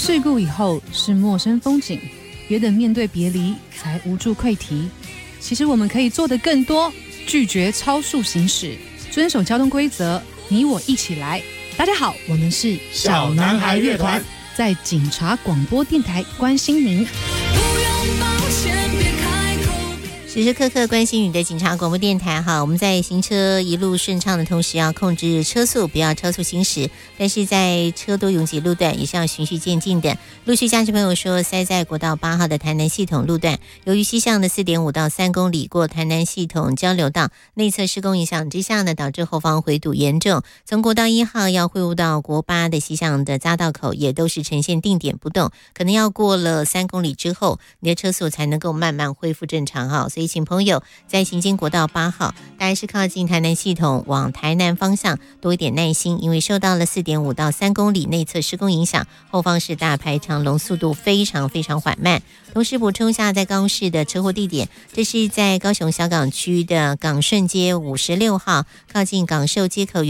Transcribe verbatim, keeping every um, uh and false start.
事故以后是陌生风景，别等面对别离才无助溃堤。其实我们可以做得更多，拒绝超速行驶，遵守交通规则，你我一起来。大家好，我们是小男孩乐团， 在警察广播电台关心您。 时时刻刻关心你的警察广播电台哈，我们在行车一路顺畅的同时，要控制车速，不要超速行驶。但是在车多拥挤路段，也是要循序渐进的。陆续驾驶朋友说，塞在国道八号的台南系统路段，由于西向的 四点五到三公里过台南系统交流道内侧施工影响之下呢，导致后方回堵严重。从国道一号要汇入到国八的西向的匝道口，也都是呈现定点不动，可能要过了三公里之后，你的车速才能够慢慢恢复正常哈。所以请朋友在行经国道八号，大概是靠近台南系统往台南方向多一点耐心，因为受到了 四点五到三公里内侧施工影响，后方是大排长龙，速度非常非常缓慢。同时补充一下在高雄市的车祸地点，这是在高雄小港区的港顺街五十六号，靠近港寿街口